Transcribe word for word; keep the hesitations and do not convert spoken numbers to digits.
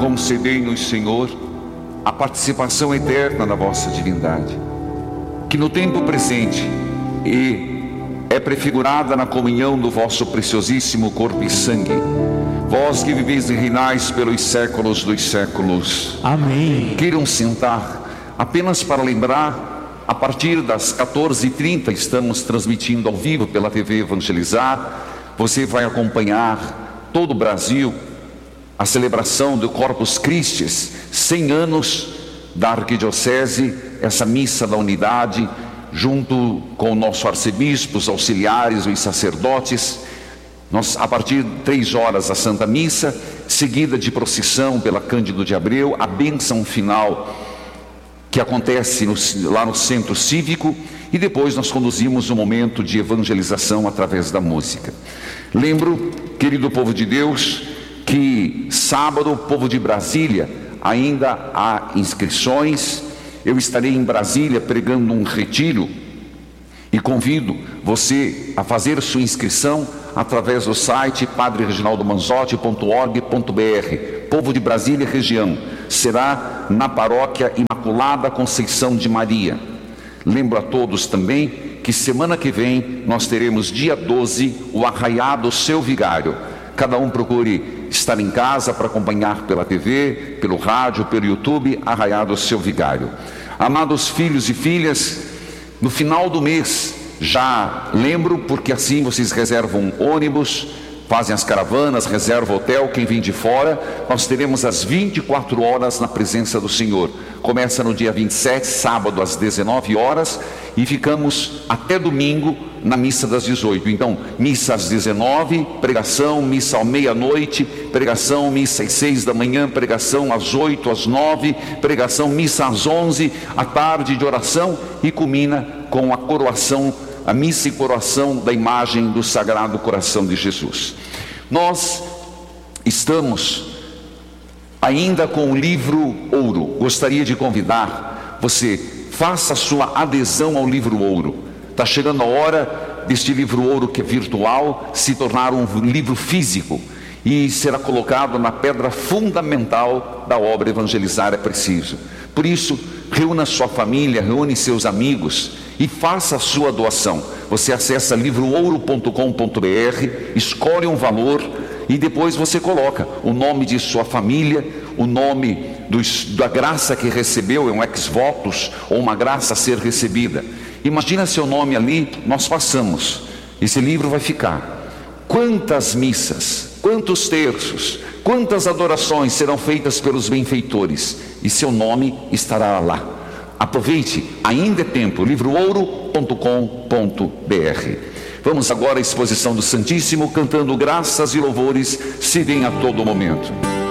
concedei-nos, Senhor, a participação eterna na vossa divindade, que no tempo presente e é prefigurada na comunhão do vosso preciosíssimo corpo e sangue, vós que viveis e reinais pelos séculos dos séculos. Amém. Queiram sentar, apenas para lembrar, a partir das quatorze e trinta estamos transmitindo ao vivo pela T V Evangelizar. Você vai acompanhar todo o Brasil a celebração do Corpus Christi, cem anos da Arquidiocese, essa missa da unidade, junto com o nosso arcebispo, os auxiliares, os sacerdotes. Nós, a partir de três horas, a Santa Missa, seguida de procissão pela Cândido de Abreu, a bênção final que acontece no, lá no Centro Cívico, e depois nós conduzimos um momento de evangelização através da música. Lembro, querido povo de Deus, que sábado, o povo de Brasília, ainda há inscrições. Eu estarei em Brasília pregando um retiro e convido você a fazer sua inscrição através do site padre reginaldo manzotti ponto org ponto br. Povo de Brasília e região, será na paróquia Imaculada Conceição de Maria. Lembro a todos também que semana que vem nós teremos dia doze o Arraiado Seu Vigário. Cada um procure estar em casa para acompanhar pela T V, pelo rádio, pelo YouTube, Arraiado Seu Vigário. Amados filhos e filhas, no final do mês, já lembro, porque assim vocês reservam ônibus, fazem as caravanas, reservam hotel, quem vem de fora, nós teremos as vinte e quatro horas na presença do Senhor. Começa no dia vinte e sete, sábado às dezenove horas, e ficamos até domingo na missa das dezoito. Então, missa às dezenove, pregação, missa à meia-noite, pregação, missa às seis da manhã, pregação às oito, às nove, pregação, missa às onze, à tarde de oração, e culmina com a coroação, a missa e coroação da imagem do Sagrado Coração de Jesus. Nós estamos ainda com o livro Ouro. Gostaria de convidar você, faça a sua adesão ao livro Ouro. Está chegando a hora deste livro Ouro, que é virtual, se tornar um livro físico e será colocado na pedra fundamental da obra Evangelizar é Preciso. Por isso, reúna sua família, reúne seus amigos e faça a sua doação. Você acessa livro ouro ponto com ponto br, escolhe um valor e depois você coloca o nome de sua família, o nome dos, da graça que recebeu, é um ex-votos ou uma graça a ser recebida. Imagina seu nome ali, nós passamos, esse livro vai ficar. Quantas missas, quantos terços, quantas adorações serão feitas pelos benfeitores, e seu nome estará lá. Aproveite, ainda é tempo, livro ouro ponto com ponto br. Vamos agora à exposição do Santíssimo, cantando graças e louvores se vem a todo momento.